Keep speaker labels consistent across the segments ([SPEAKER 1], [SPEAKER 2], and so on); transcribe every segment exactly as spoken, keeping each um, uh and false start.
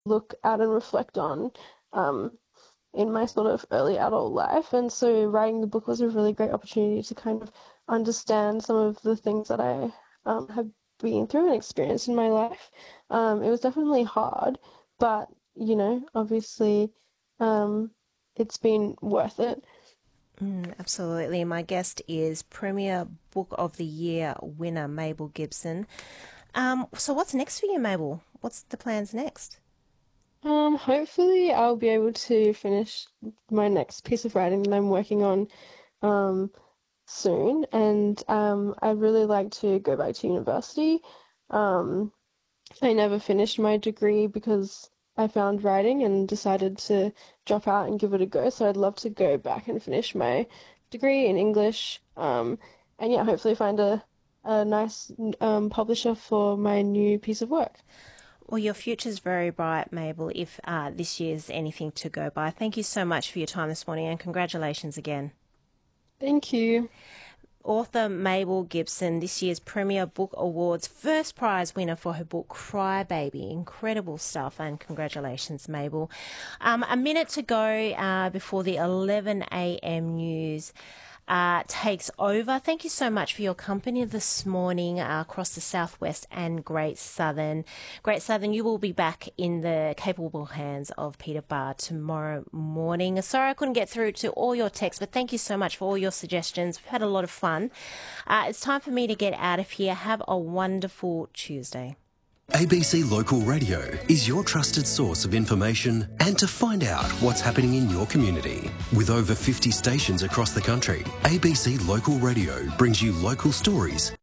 [SPEAKER 1] look at and reflect on um, in my sort of early adult life. And so writing the book was a really great opportunity to kind of understand some of the things that I um, have been through and experienced in my life. Um, it was definitely hard, but, you know, obviously um, it's been worth it.
[SPEAKER 2] Mm, absolutely. My guest is Premier Book of the Year winner Mabel Gibson. Um, so what's next for you, Mabel? What's the plans next?
[SPEAKER 1] Um, hopefully I'll be able to finish my next piece of writing that I'm working on um, soon, and um, I'd really like to go back to university. Um, I never finished my degree because I found writing and decided to drop out and give it a go. So I'd love to go back and finish my degree in English. Um, and yeah, hopefully find a, a nice um, publisher for my new piece of work.
[SPEAKER 2] Well, your future's very bright, Mabel, if uh, this year's anything to go by. Thank you so much for your time this morning and congratulations again.
[SPEAKER 1] Thank you.
[SPEAKER 2] Author Mabel Gibson, this year's Premier Book Awards first prize winner for her book Cry Baby. Incredible stuff, and congratulations, Mabel. Um, a minute to go uh, before the eleven a m news uh, takes over. Thank you so much for your company this morning uh, across the Southwest and Great Southern. Great Southern, you will be back in the capable hands of Peter Barr tomorrow morning. Sorry I couldn't get through to all your texts, but thank you so much for all your suggestions. We've had a lot of fun. Uh, it's time for me to get out of here. Have a wonderful Tuesday.
[SPEAKER 3] A B C Local Radio is your trusted source of information and to find out what's happening in your community. With over fifty stations across the country, A B C Local Radio brings you local stories.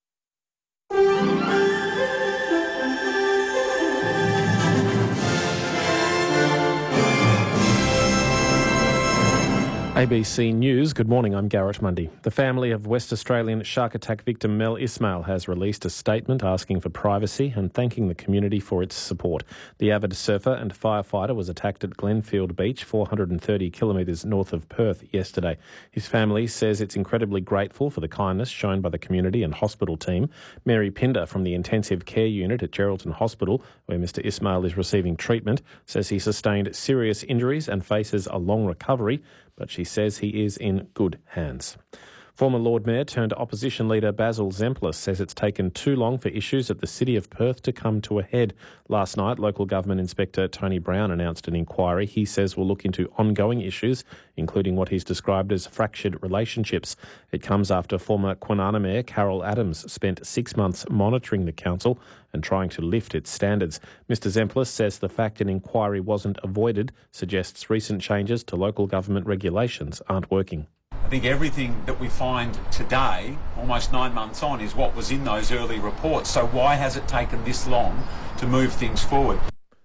[SPEAKER 4] A B C News, good morning, I'm Garrett Mundy. The family of West Australian shark attack victim Mel Ismail has released a statement asking for privacy and thanking the community for its support. The avid surfer and firefighter was attacked at Glenfield Beach, four hundred thirty kilometres north of Perth, yesterday. His family says it's incredibly grateful for the kindness shown by the community and hospital team. Mary Pinder from the intensive care unit at Geraldton Hospital, where Mr Ismail is receiving treatment, says he sustained serious injuries and faces a long recovery, but she says he is in good hands. Former Lord Mayor turned opposition leader Basil Zemplis says it's taken too long for issues at the City of Perth to come to a head. Last night, local government inspector Tony Brown announced an inquiry he says will look into ongoing issues, including what he's described as fractured relationships. It comes after former Kwinana Mayor Carol Adams spent six months monitoring the council and trying to lift its standards. Mr Zemplis says the fact an inquiry wasn't avoided suggests recent changes to local government regulations aren't working.
[SPEAKER 5] I think everything that we find today, almost nine months on, is what was in those early reports. So why has it taken this long to move things forward?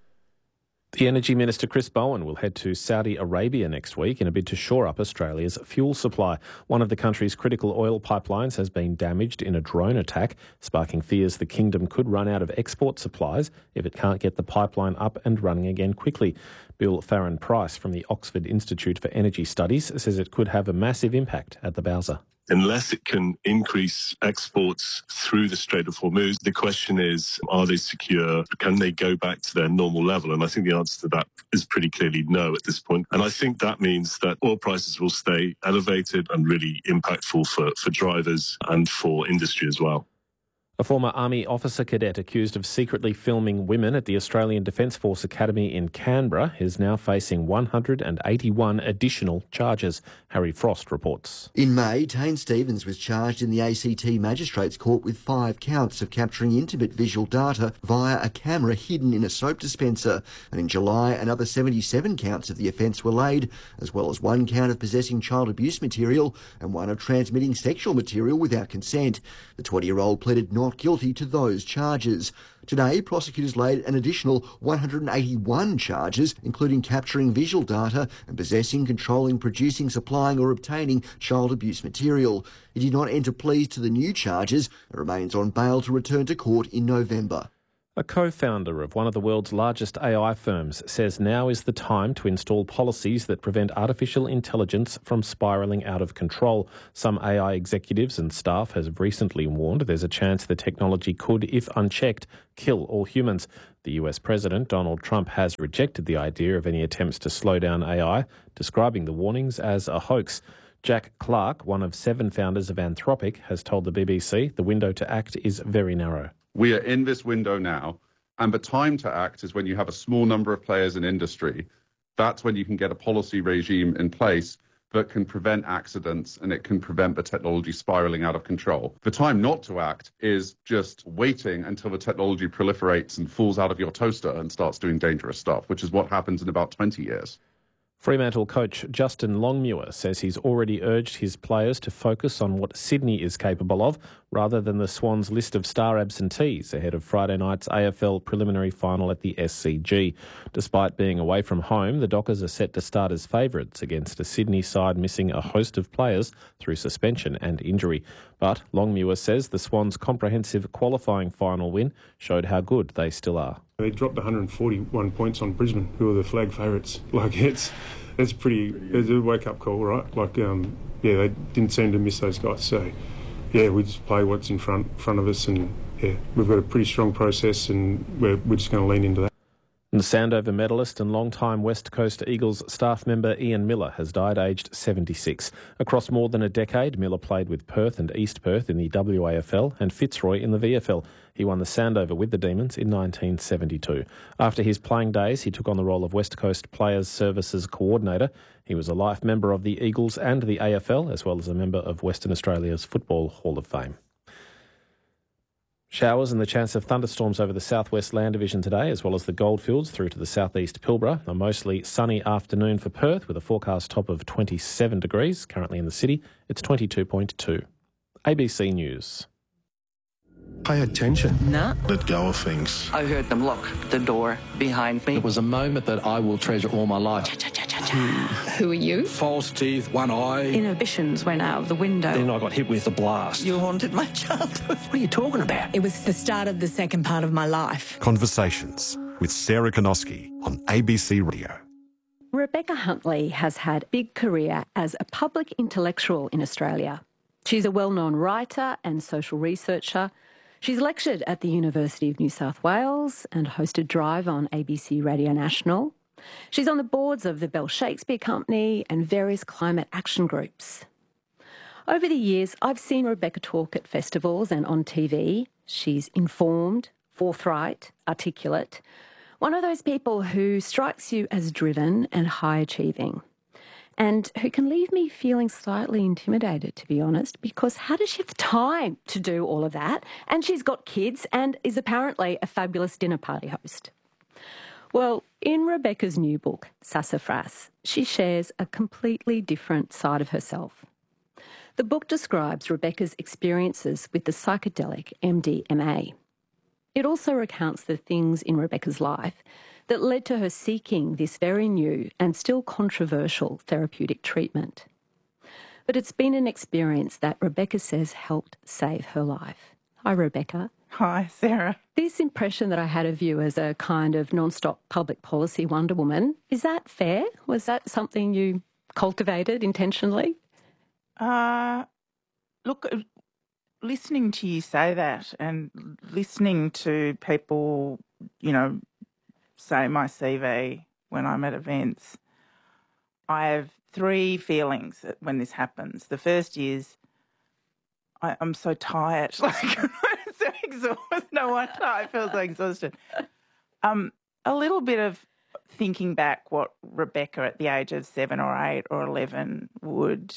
[SPEAKER 4] The Energy Minister Chris Bowen will head to Saudi Arabia next week in a bid to shore up Australia's fuel supply. One of the country's critical oil pipelines has been damaged in a drone attack, sparking fears the kingdom could run out of export supplies if it can't get the pipeline up and running again quickly. Bill Farron Price from the Oxford Institute for Energy Studies says it could have a massive impact at the Bowser.
[SPEAKER 6] Unless it can increase exports through the Strait of Hormuz, the question is, are they secure? Can they go back to their normal level? And I think the answer to that is pretty clearly no at this point. And I think that means that oil prices will stay elevated and really impactful for, for drivers and for industry as well.
[SPEAKER 4] A former Army officer cadet accused of secretly filming women at the Australian Defence Force Academy in Canberra is now facing one hundred eighty-one additional charges. Harry Frost reports.
[SPEAKER 7] In May, Tane Stevens was charged in the A C T Magistrates Court with five counts of capturing intimate visual data via a camera hidden in a soap dispenser. And in July, another seventy-seven counts of the offence were laid, as well as one count of possessing child abuse material and one of transmitting sexual material without consent. The twenty-year-old pleaded not guilty to those charges. Today, prosecutors laid an additional one hundred eighty-one charges, including capturing visual data and possessing, controlling, producing, supplying or obtaining child abuse material. He did not enter pleas to the new charges and remains on bail to return to court in November.
[SPEAKER 4] A co-founder of one of the world's largest A I firms says now is the time to install policies that prevent artificial intelligence from spiralling out of control. Some A I executives and staff have recently warned there's a chance the technology could, if unchecked, kill all humans. The U S President, Donald Trump, has rejected the idea of any attempts to slow down A I, describing the warnings as a hoax. Jack Clark, one of seven founders of Anthropic, has told the B B C the window to act is very narrow.
[SPEAKER 8] We are in this window now, and the time to act is when you have a small number of players in industry. That's when you can get a policy regime in place that can prevent accidents and it can prevent the technology spiraling out of control. The time not to act is just waiting until the technology proliferates and falls out of your toaster and starts doing dangerous stuff, which is what happens in about twenty years.
[SPEAKER 4] Fremantle coach Justin Longmuir says he's already urged his players to focus on what Sydney is capable of rather than the Swans' list of star absentees ahead of Friday night's A F L preliminary final at the S C G. Despite being away from home, the Dockers are set to start as favourites against a Sydney side missing a host of players through suspension and injury. But Longmuir says the Swans' comprehensive qualifying final win showed how good they still are.
[SPEAKER 9] They dropped one hundred forty-one points on Brisbane, who are the flag favourites. Like, it's it's pretty, it's a wake-up call, right? Like, um, yeah, they didn't seem to miss those guys. So, yeah, we just play what's in front front of us, and, yeah, we've got a pretty strong process, and we're, we're just going to lean into that.
[SPEAKER 4] And the Sandover medalist and long-time West Coast Eagles staff member Ian Miller has died aged seventy-six. Across more than a decade, Miller played with Perth and East Perth in the W A F L and Fitzroy in the V F L. He won the Sandover with the Demons in nineteen seventy-two. After his playing days, he took on the role of West Coast Players Services Coordinator. He was a life member of the Eagles and the A F L, as well as a member of Western Australia's Football Hall of Fame. Showers and the chance of thunderstorms over the southwest land division today, as well as the Goldfields through to the southeast Pilbara. A mostly sunny afternoon for Perth with a forecast top of twenty-seven degrees. Currently in the city, it's twenty-two point two. A B C News.
[SPEAKER 10] Pay attention.
[SPEAKER 11] No.
[SPEAKER 10] Let go of things.
[SPEAKER 11] I heard them lock the door behind me.
[SPEAKER 12] It was a moment that I will treasure all my life.
[SPEAKER 13] Who are you?
[SPEAKER 12] False teeth, one eye.
[SPEAKER 13] Inhibitions went out of the window.
[SPEAKER 12] Then I got hit with a blast.
[SPEAKER 11] You haunted my childhood.
[SPEAKER 12] What are you talking about?
[SPEAKER 13] It was the start of the second part of my life.
[SPEAKER 14] Conversations with Sarah Konoski on A B C Radio.
[SPEAKER 15] Rebecca Huntley has had a big career as a public intellectual in Australia. She's a well-known writer and social researcher. She's lectured at the University of New South Wales and hosted Drive on A B C Radio National. She's on the boards of the Bell Shakespeare Company and various climate action groups. Over the years, I've seen Rebecca talk at festivals and on T V. She's informed, forthright, articulate, one of those people who strikes you as driven and high-achieving, and who can leave me feeling slightly intimidated, to be honest, because how does she have time to do all of that? And she's got kids and is apparently a fabulous dinner party host. Well, in Rebecca's new book, Sassafras, she shares a completely different side of herself. The book describes Rebecca's experiences with the psychedelic M D M A. It also recounts the things in Rebecca's life that led to her seeking this very new and still controversial therapeutic treatment. But it's been an experience that Rebecca says helped save her life. Hi, Rebecca.
[SPEAKER 16] Hi, Sarah.
[SPEAKER 15] This impression that I had of you as a kind of non-stop public policy Wonder Woman, is that fair? Was that something you cultivated intentionally?
[SPEAKER 16] Uh, look, listening to you say that and listening to people, you know, say my C V when I'm at events, I have three feelings when this happens. The first is I, I'm so tired. Like, I'm so exhausted. No wonder I feel so exhausted. Um, a little bit of thinking back what Rebecca at the age of seven or eight or eleven would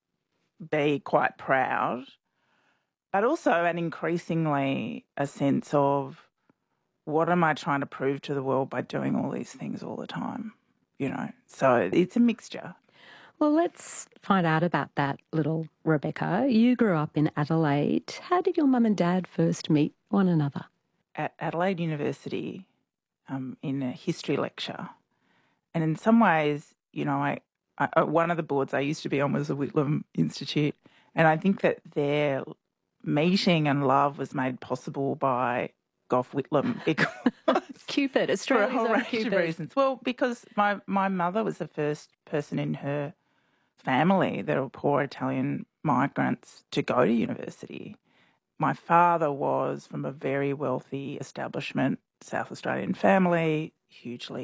[SPEAKER 16] be quite proud, but also an increasingly a sense of what am I trying to prove to the world by doing all these things all the time, you know? So it's a mixture.
[SPEAKER 15] Well, let's find out about that, little Rebecca. You grew up in Adelaide. How did your mum and dad first meet one another?
[SPEAKER 16] At Adelaide University, um, in a history lecture. And in some ways, you know, I, I one of the boards I used to be on was the Whitlam Institute, and I think that their meeting and love was made possible by Gough Whitlam because
[SPEAKER 15] Cupid,
[SPEAKER 16] for a
[SPEAKER 15] Australia's
[SPEAKER 16] whole
[SPEAKER 15] own
[SPEAKER 16] range
[SPEAKER 15] Cupid.
[SPEAKER 16] of reasons. Well, because my, my mother was the first person in her family that were poor Italian migrants to go to university. My father was from a very wealthy establishment, South Australian family, hugely